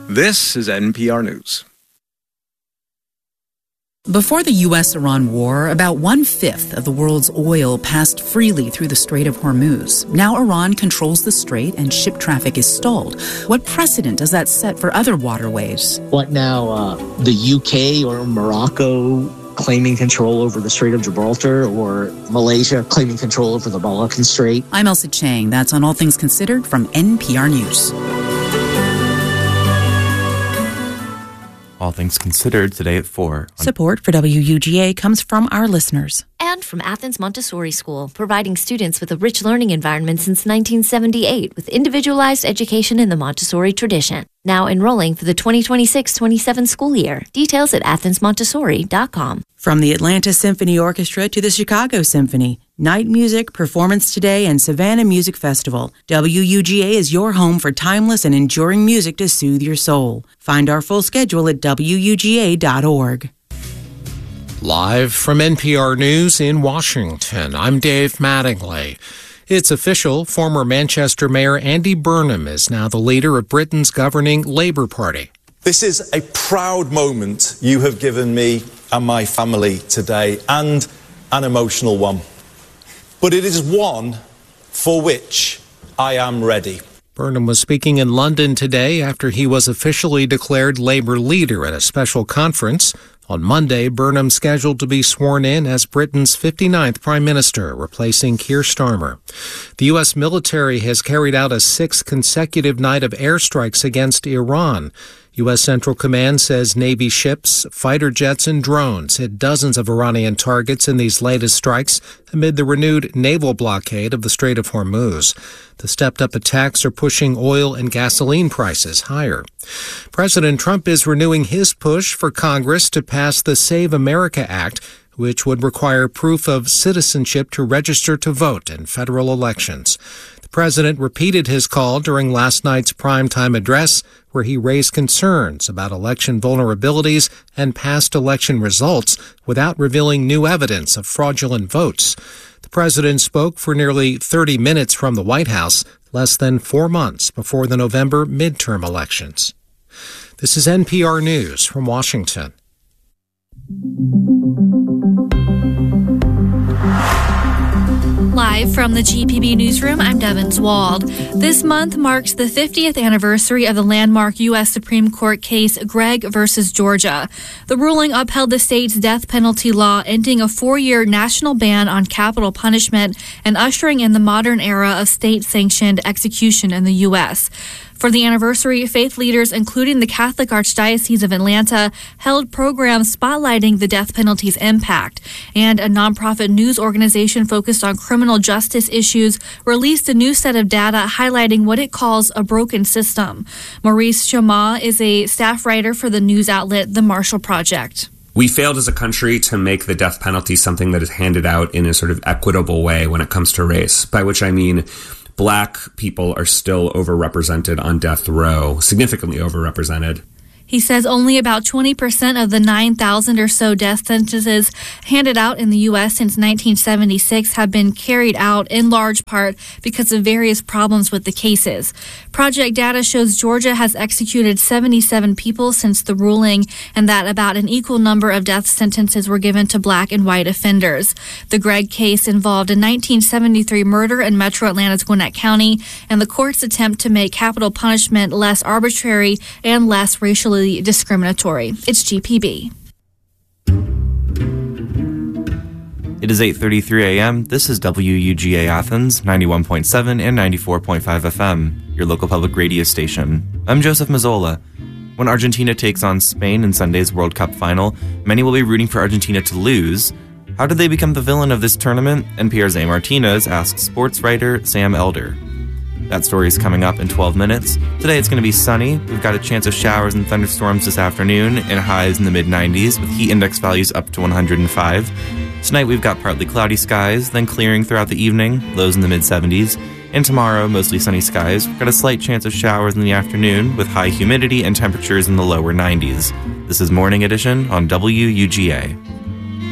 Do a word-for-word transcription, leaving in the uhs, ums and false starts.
This is N P R News. Before the U S Iran war, about one-fifth of the world's oil passed freely through the Strait of Hormuz. Now Iran controls the strait and ship traffic is stalled. What precedent does that set for other waterways? What now, uh, the U K or Morocco claiming control over the Strait of Gibraltar, or Malaysia claiming control over the Malaccan Strait? I'm Elsa Chang. That's on All Things Considered from N P R News. All Things Considered today at four. Support for W U G A comes from our listeners. And from Athens Montessori School, providing students with a rich learning environment since nineteen seventy-eight with individualized education in the Montessori tradition. Now enrolling for the twenty twenty-six twenty-seven school year. Details at athens montessori dot com. From the Atlanta Symphony Orchestra to the Chicago Symphony, Night Music, Performance Today, and Savannah Music Festival, W U G A is your home for timeless and enduring music to soothe your soul. Find our full schedule at W U G A dot org. Live from N P R News in Washington, I'm Dave Mattingly. It's official, former Manchester Mayor Andy Burnham is now the leader of Britain's governing Labour Party. This is a proud moment you have given me and my family today, and an emotional one. But it is one for which I am ready. Burnham was speaking in London today after he was officially declared Labour leader at a special conference. On Monday, Burnham scheduled to be sworn in as Britain's fifty-ninth Prime Minister, replacing Keir Starmer. The U S military has carried out a sixth consecutive night of airstrikes against Iran. U S Central Command says Navy ships, fighter jets, and drones hit dozens of Iranian targets in these latest strikes amid the renewed naval blockade of the Strait of Hormuz. The stepped-up attacks are pushing oil and gasoline prices higher. President Trump is renewing his push for Congress to pass the Save America Act, which would require proof of citizenship to register to vote in federal elections. The president repeated his call during last night's primetime address, where he raised concerns about election vulnerabilities and past election results without revealing new evidence of fraudulent votes. The president spoke for nearly thirty minutes from the White House, less than four months before the November midterm elections. This is N P R News from Washington. Live from the G P B Newsroom, I'm Devin Zwald. This month marks the fiftieth anniversary of the landmark U S Supreme Court case Gregg versus Georgia. The ruling upheld the state's death penalty law, ending a four-year national ban on capital punishment and ushering in the modern era of state-sanctioned execution in the U S For the anniversary, faith leaders, including the Catholic Archdiocese of Atlanta, held programs spotlighting the death penalty's impact. And a nonprofit news organization focused on criminal justice issues released a new set of data highlighting what it calls a broken system. Maurice Chama is a staff writer for the news outlet The Marshall Project. We failed as a country to make the death penalty something that is handed out in a sort of equitable way when it comes to race, by which I mean Black people are still overrepresented on death row, significantly overrepresented. He says only about twenty percent of the nine thousand or so death sentences handed out in the U S since nineteen seventy-six have been carried out in large part because of various problems with the cases. Project data shows Georgia has executed seventy-seven people since the ruling, and that about an equal number of death sentences were given to Black and white offenders. The Gregg case involved a nineteen seventy-three murder in Metro Atlanta's Gwinnett County, and the court's attempt to make capital punishment less arbitrary and less racially discriminatory. It's G P B. It is eight thirty-three a.m. This is W U G A Athens, ninety-one point seven and ninety-four point five F M, your local public radio station. I'm Joseph Mazzola. When Argentina takes on Spain in Sunday's World Cup final, many will be rooting for Argentina to lose. How did they become the villain of this tournament? N P R's A. Martinez asks sports writer Sam Elder. That story is coming up in twelve minutes. Today it's going to be sunny. We've got a chance of showers and thunderstorms this afternoon and highs in the mid nineties with heat index values up to one hundred five. Tonight we've got partly cloudy skies, then clearing throughout the evening, lows in the mid seventies. And tomorrow, mostly sunny skies. We've got a slight chance of showers in the afternoon with high humidity and temperatures in the lower nineties. This is Morning Edition on W U G A.